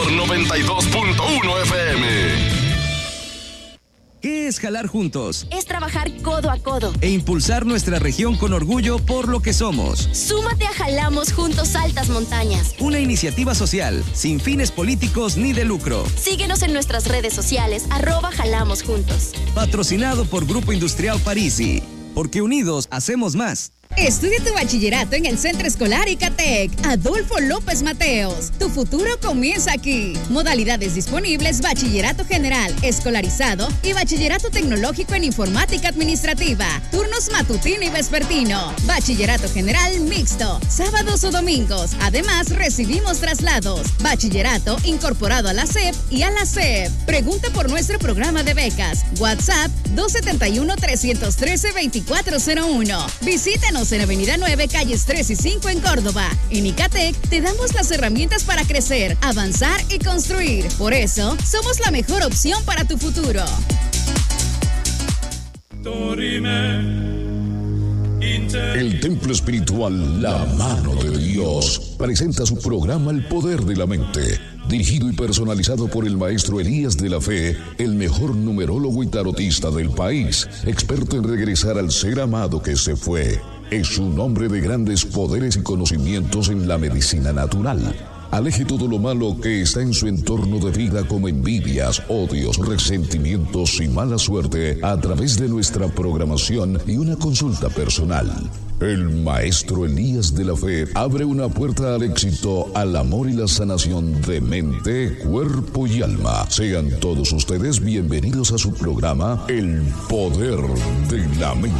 por 92.1 FM. ¿Qué es jalar juntos? Es trabajar codo a codo e impulsar nuestra región con orgullo por lo que somos. Súmate a Jalamos Juntos Altas Montañas. Una iniciativa social, sin fines políticos ni de lucro. Síguenos en nuestras redes sociales, @Jalamos Juntos. Patrocinado por Grupo Industrial Parisi. Porque unidos hacemos más. Estudia tu bachillerato en el Centro Escolar Icatec Adolfo López Mateos. Tu futuro comienza aquí. Modalidades disponibles: bachillerato general, escolarizado y bachillerato tecnológico en informática administrativa. Turnos matutino y vespertino. Bachillerato general mixto, sábados o domingos. Además, recibimos traslados. Bachillerato incorporado a la SEP y a la SEP. Pregunta por nuestro programa de becas. WhatsApp 271-313-2401. Visítanos en Avenida 9, calles 3 y 5 en Córdoba. En Icatec te damos las herramientas para crecer, avanzar y construir. Por eso, somos la mejor opción para tu futuro. El templo espiritual La Mano de Dios presenta su programa El Poder de la Mente, dirigido y personalizado por el maestro Elías de la Fe, el mejor numerólogo y tarotista del país, experto en regresar al ser amado que se fue. Es un hombre de grandes poderes y conocimientos en la medicina natural. Aleje todo lo malo que está en su entorno de vida, como envidias, odios, resentimientos y mala suerte, a través de nuestra programación y una consulta personal. El maestro Elías de la Fe abre una puerta al éxito, al amor y la sanación de mente, cuerpo y alma. Sean todos ustedes bienvenidos a su programa El Poder de la Mente.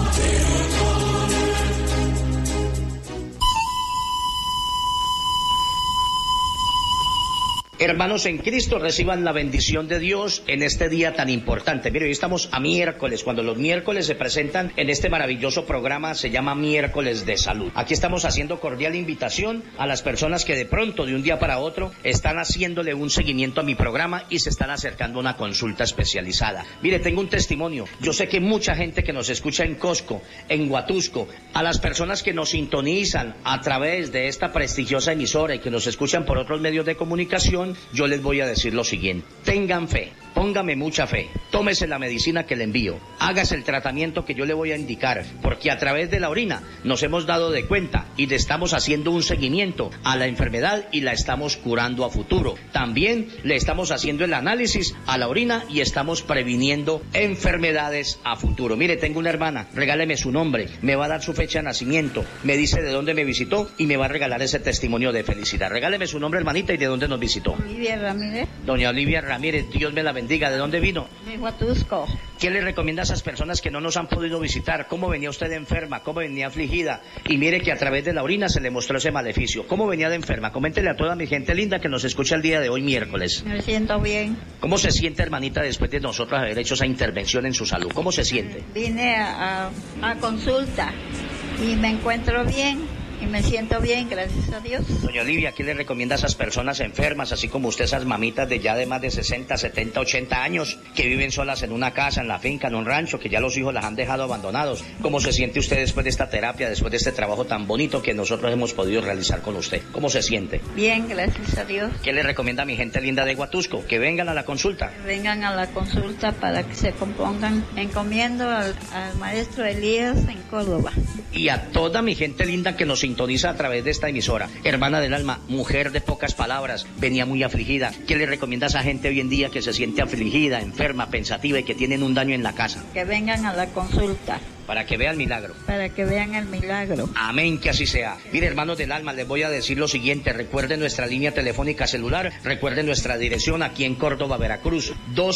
Hermanos en Cristo, reciban la bendición de Dios en este día tan importante. Mire, hoy estamos a miércoles, cuando los miércoles se presentan en este maravilloso programa, se llama Miércoles de Salud. Aquí estamos haciendo cordial invitación a las personas que de pronto, de un día para otro, están haciéndole un seguimiento a mi programa y se están acercando a una consulta especializada. Mire, tengo un testimonio. Yo sé que mucha gente que nos escucha en Cosco, en Huatusco, a las personas que nos sintonizan a través de esta prestigiosa emisora y que nos escuchan por otros medios de comunicación, yo les voy a decir lo siguiente: tengan fe, póngame mucha fe, tómese la medicina que le envío, hágase el tratamiento que yo le voy a indicar, porque a través de la orina nos hemos dado de cuenta y le estamos haciendo un seguimiento a la enfermedad y la estamos curando a futuro. También le estamos haciendo el análisis a la orina y estamos previniendo enfermedades a futuro. Mire, tengo una hermana, regáleme su nombre, me va a dar su fecha de nacimiento, me dice de dónde me visitó y me va a regalar ese testimonio de felicidad. Regáleme su nombre, hermanita, y de dónde nos visitó. Olivia Ramírez. Doña Olivia Ramírez, Dios me la bendiga. ¿De dónde vino? De Huatusco. ¿Qué le recomienda a esas personas que no nos han podido visitar? ¿Cómo venía usted enferma? ¿Cómo venía afligida? Y mire que a través de la orina se le mostró ese maleficio. ¿Cómo venía de enferma? Coméntele a toda mi gente linda que nos escucha el día de hoy, miércoles. Me siento bien. ¿Cómo se siente, hermanita, después de nosotros haber hecho esa intervención en su salud? ¿Cómo se siente? Vine a consulta y me encuentro bien. Y me siento bien, gracias a Dios. Doña Olivia, ¿qué le recomienda a esas personas enfermas, así como usted, esas mamitas de ya de más de 60, 70, 80 años, que viven solas en una casa, en la finca, en un rancho, que ya los hijos las han dejado abandonados? ¿Cómo se siente usted después de esta terapia, después de este trabajo tan bonito que nosotros hemos podido realizar con usted? ¿Cómo se siente? Bien, gracias a Dios. ¿Qué le recomienda a mi gente linda de Huatusco? Que vengan a la consulta. Vengan a la consulta para que se compongan. Encomiendo al maestro Elías en Córdoba. Y a toda mi gente linda que nos sintoniza a través de esta emisora. Hermana del alma, mujer de pocas palabras, venía muy afligida. ¿Qué le recomienda a esa gente hoy en día que se siente afligida, enferma, pensativa y que tienen un daño en la casa? Que vengan a la consulta. Para que vean el milagro. Para que vean el milagro. Amén, que así sea. Mire, hermanos del alma, les voy a decir lo siguiente. Recuerden nuestra línea telefónica celular. Recuerden nuestra dirección aquí en Córdoba, Veracruz.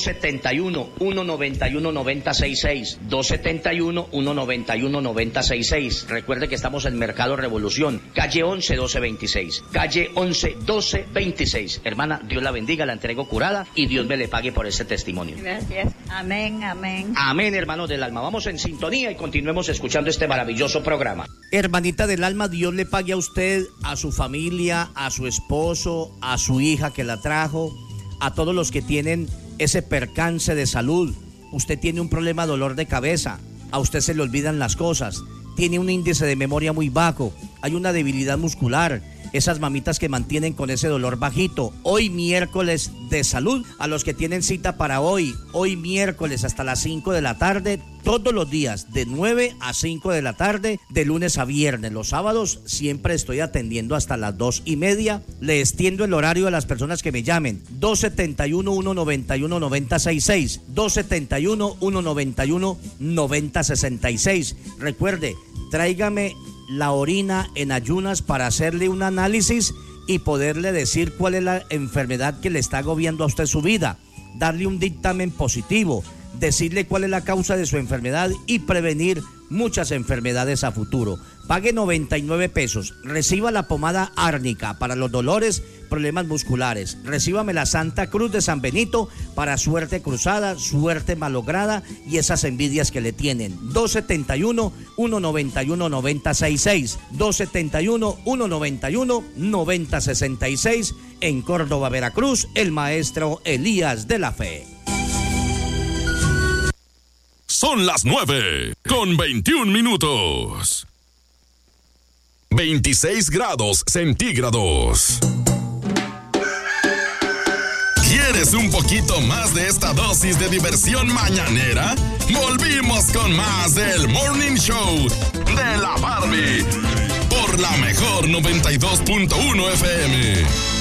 271-191-9066. 271-191-9066. Recuerde que estamos en Mercado Revolución. Calle 11, 1226. Calle 11, 1226. Hermana, Dios la bendiga, la entrego curada y Dios me le pague por ese testimonio. Gracias. Amén, amén. Amén, hermanos del alma. Vamos en sintonía y continuemos escuchando este maravilloso programa. Hermanita del alma, Dios le pague a usted, a su familia, a su esposo, a su hija que la trajo, a todos los que tienen ese percance de salud. Usted tiene un problema de dolor de cabeza, a usted se le olvidan las cosas, tiene un índice de memoria muy bajo, hay una debilidad muscular, esas mamitas que mantienen con ese dolor bajito. Hoy miércoles de salud, a los que tienen cita para hoy miércoles hasta las 5 de la tarde, todos los días de 9 a 5 de la tarde, de lunes a viernes. Los sábados siempre estoy atendiendo hasta las 2:30. Le extiendo el horario a las personas que me llamen. 271-191-9066. 271-191-9066. Recuerde, tráigame la orina en ayunas para hacerle un análisis y poderle decir cuál es la enfermedad que le está agobiando a usted su vida. Darle un dictamen positivo, decirle cuál es la causa de su enfermedad y prevenir muchas enfermedades a futuro. Pague 99 pesos, reciba la pomada árnica para los dolores, problemas musculares. Recíbame la Santa Cruz de San Benito para suerte cruzada, suerte malograda y esas envidias que le tienen. 271-191-9066. 271-191-9066. En Córdoba, Veracruz, el maestro Elías de la Fe. Son las 9:21. 26 grados centígrados. ¿Quieres un poquito más de esta dosis de diversión mañanera? Volvimos con más del Morning Show de la Barbie por la mejor 92.1 FM.